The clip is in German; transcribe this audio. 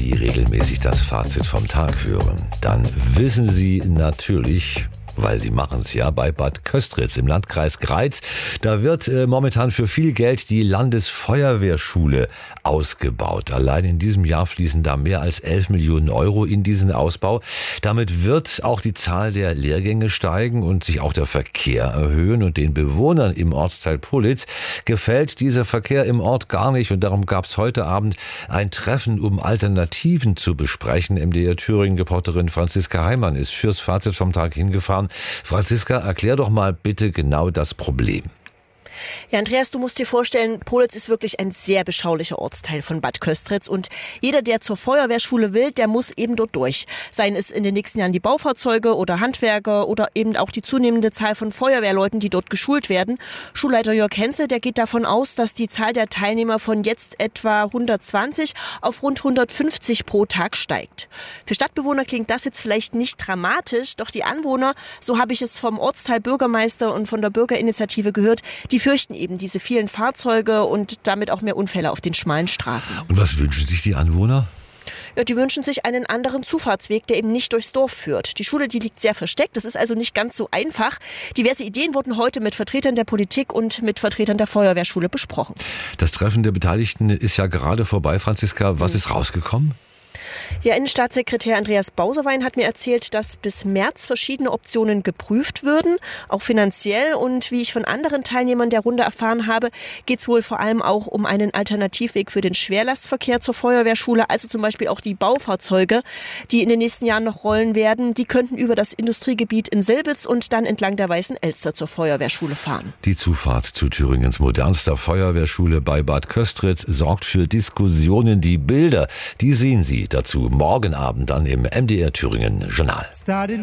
die regelmäßig das Fazit vom Tag hören, dann wissen Sie natürlich, weil Sie machen es ja, bei Bad Köstritz im Landkreis Greiz. Da wird momentan für viel Geld die Landesfeuerwehrschule ausgebaut. Allein in diesem Jahr fließen da mehr als 11 Millionen Euro in diesen Ausbau. Damit wird auch die Zahl der Lehrgänge steigen und sich auch der Verkehr erhöhen. Und den Bewohnern im Ortsteil Pohlitz gefällt dieser Verkehr im Ort gar nicht. Und darum gab es heute Abend ein Treffen, um Alternativen zu besprechen. MDR Thüringen-Reporterin Franziska Heimann ist fürs Fazit vom Tag hingefahren. Franziska, erklär doch mal bitte genau das Problem. Ja, Andreas, du musst dir vorstellen, Pohlitz ist wirklich ein sehr beschaulicher Ortsteil von Bad Köstritz und jeder, der zur Feuerwehrschule will, der muss eben dort durch. Seien es in den nächsten Jahren die Baufahrzeuge oder Handwerker oder eben auch die zunehmende Zahl von Feuerwehrleuten, die dort geschult werden. Schulleiter Jörg Henze, der geht davon aus, dass die Zahl der Teilnehmer von jetzt etwa 120 auf rund 150 pro Tag steigt. Für Stadtbewohner klingt das jetzt vielleicht nicht dramatisch, doch die Anwohner, so habe ich es vom Ortsteilbürgermeister und von der Bürgerinitiative gehört, die fürchten eben diese vielen Fahrzeuge und damit auch mehr Unfälle auf den schmalen Straßen. Und was wünschen sich die Anwohner? Ja, die wünschen sich einen anderen Zufahrtsweg, der eben nicht durchs Dorf führt. Die Schule, die liegt sehr versteckt, das ist also nicht ganz so einfach. Diverse Ideen wurden heute mit Vertretern der Politik und mit Vertretern der Feuerwehrschule besprochen. Das Treffen der Beteiligten ist ja gerade vorbei, Franziska. Was ist rausgekommen? Ja, Innenstaatssekretär Andreas Bausewein hat mir erzählt, dass bis März verschiedene Optionen geprüft würden, auch finanziell. Und wie ich von anderen Teilnehmern der Runde erfahren habe, geht es wohl vor allem auch um einen Alternativweg für den Schwerlastverkehr zur Feuerwehrschule. Also zum Beispiel auch die Baufahrzeuge, die in den nächsten Jahren noch rollen werden. Die könnten über das Industriegebiet in Silbitz und dann entlang der Weißen Elster zur Feuerwehrschule fahren. Die Zufahrt zu Thüringens modernster Feuerwehrschule bei Bad Köstritz sorgt für Diskussionen. Die Bilder, die sehen Sie dazu morgen Abend dann im MDR Thüringen Journal.